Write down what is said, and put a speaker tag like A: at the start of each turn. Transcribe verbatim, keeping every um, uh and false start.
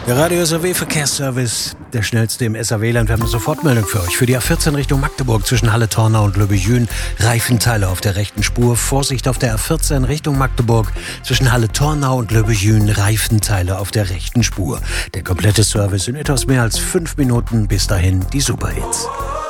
A: Der Radio S R W-Verkehrsservice, der schnellste im S R W-Land. Wir haben eine Sofortmeldung für euch. Für die A vierzehn Richtung Magdeburg zwischen Halle-Tornau und Löbejün. Reifenteile auf der rechten Spur. Vorsicht auf der A vierzehn Richtung Magdeburg zwischen Halle-Tornau und Löbejün. Reifenteile auf der rechten Spur. Der komplette Service in etwas mehr als fünf Minuten. Bis dahin die Superhits.